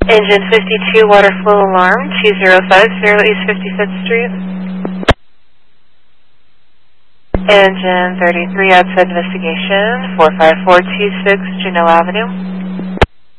Engine 52, water flow alarm, 2050 East 55th Street. Engine 33, outside investigation, 45426 Juneau Avenue.